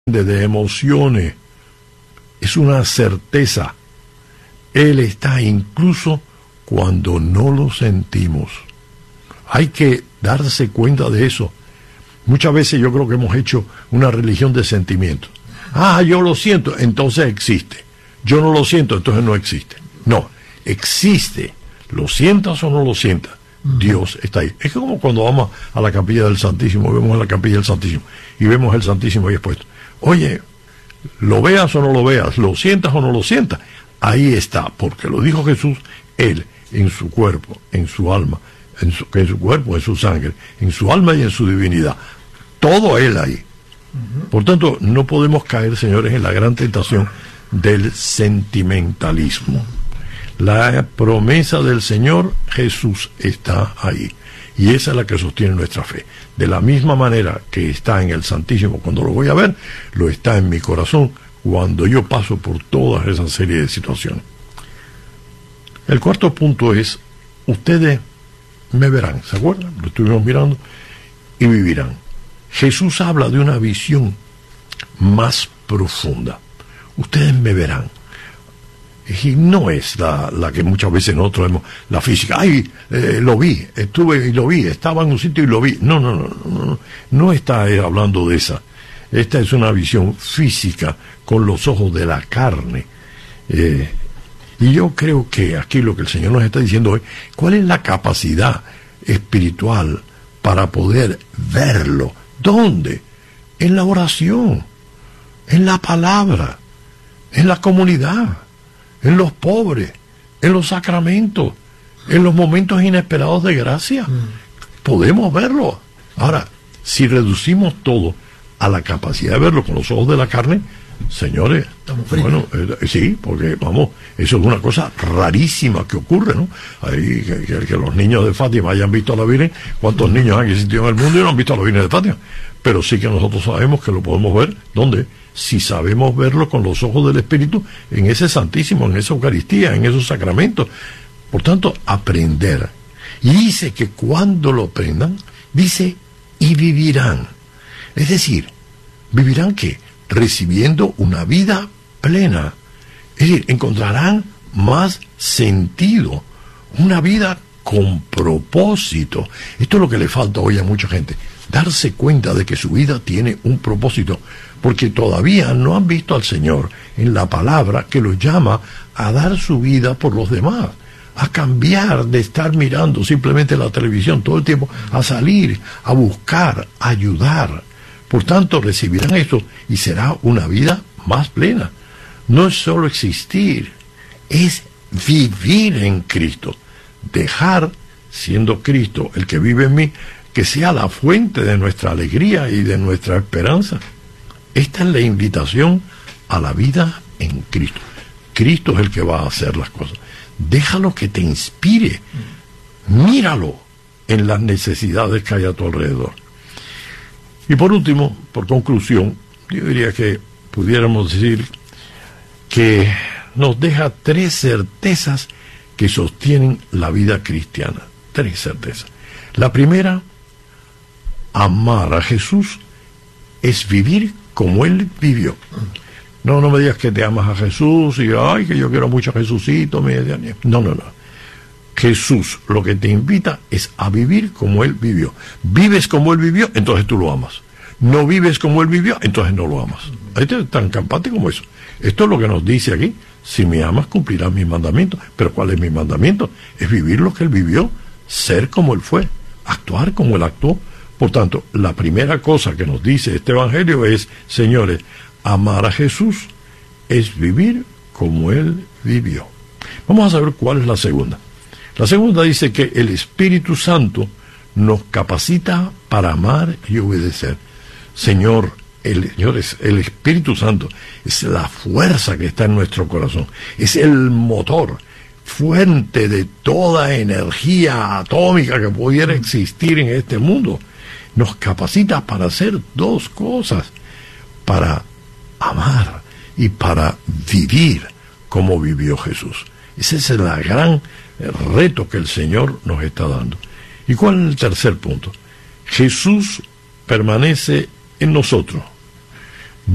de emociones, es una certeza. Él está incluso cuando no lo sentimos. Hay que darse cuenta de eso. Muchas veces yo creo que hemos hecho una religión de sentimientos. Ah, yo lo siento, entonces existe. Yo no lo siento, entonces no existe. No, existe. Lo sientas o no lo sientas, Dios está ahí. Es como cuando vamos a la capilla del Santísimo, vemos la capilla del Santísimo y vemos el Santísimo ahí expuesto. Oye, lo veas o no lo veas, lo sientas o no lo sientas, ahí está, porque lo dijo Jesús, Él en su cuerpo, en su alma, en su cuerpo, en su sangre, en su alma y en su divinidad. Todo Él ahí. Por tanto, no podemos caer, señores, en la gran tentación del sentimentalismo. La promesa del Señor, Jesús está ahí. Y esa es la que sostiene nuestra fe. De la misma manera que está en el Santísimo cuando lo voy a ver, lo está en mi corazón cuando yo paso por toda esa serie de situaciones. El cuarto punto es, ustedes me verán, ¿se acuerdan? Lo estuvimos mirando, y vivirán. Jesús habla de una visión más profunda. Ustedes me verán. Y no es la que muchas veces nosotros vemos, la física. ¡Ay! Lo vi, estuve y lo vi, estaba en un sitio y lo vi. No está hablando de esa. Esta es una visión física con los ojos de la carne. Y yo creo que aquí lo que el Señor nos está diciendo es, ¿cuál es la capacidad espiritual para poder verlo? ¿Dónde? En la oración, en la palabra, en la comunidad, en los pobres, en los sacramentos, en los momentos inesperados de gracia. Podemos verlo. Ahora, si reducimos todo a la capacidad de verlo con los ojos de la carne, señores, bueno, sí, porque vamos, eso es una cosa rarísima que ocurre, ¿no? Ahí, que los niños de Fátima hayan visto a la Virgen. ¿Cuántos niños han existido en el mundo y no han visto a la Virgen de Fátima? Pero sí que nosotros sabemos que lo podemos ver. ¿Dónde? Si sabemos verlo con los ojos del Espíritu, en ese Santísimo, en esa Eucaristía, en esos sacramentos. Por tanto, aprender. Y dice que cuando lo aprendan, dice, y vivirán. Es decir, ¿vivirán qué? Recibiendo una vida plena. Es decir, encontrarán más sentido, una vida con propósito. Esto es lo que le falta hoy a mucha gente, darse cuenta de que su vida tiene un propósito, porque todavía no han visto al Señor en la palabra que los llama a dar su vida por los demás, a cambiar de estar mirando simplemente la televisión todo el tiempo, a salir, a buscar, a ayudar. Por tanto, recibirán esto y será una vida más plena. No es solo existir, es vivir en Cristo. Dejar, siendo Cristo el que vive en mí, que sea la fuente de nuestra alegría y de nuestra esperanza. Esta es la invitación a la vida en Cristo. Cristo es el que va a hacer las cosas. Déjalo que te inspire. Míralo en las necesidades que hay a tu alrededor. Y por último, por conclusión, yo diría que pudiéramos decir que nos deja 3 certezas que sostienen la vida cristiana. 3 certezas. La primera, amar a Jesús es vivir como Él vivió. No me digas que te amas a Jesús y ay, que yo quiero mucho a Jesucito. No. Jesús lo que te invita es a vivir como Él vivió. Vives como Él vivió, entonces tú lo amas. No vives como Él vivió, entonces no lo amas. Esto es tan campante como eso. Esto es lo que nos dice aquí. Si me amas, cumplirás mis mandamientos. Pero ¿cuál es mi mandamiento? Es vivir lo que Él vivió, ser como Él fue, actuar como Él actuó. Por tanto, la primera cosa que nos dice este Evangelio es, señores, amar a Jesús es vivir como Él vivió. Vamos a saber cuál es la segunda. La segunda dice que el Espíritu Santo nos capacita para amar y obedecer. Señores, el Espíritu Santo es la fuerza que está en nuestro corazón, es el motor, fuente de toda energía atómica que pudiera existir en este mundo. Nos capacita para hacer 2 cosas, para amar y para vivir como vivió Jesús. Ese es el gran reto que el Señor nos está dando. ¿Y cuál es el tercer punto? Jesús permanece en nosotros.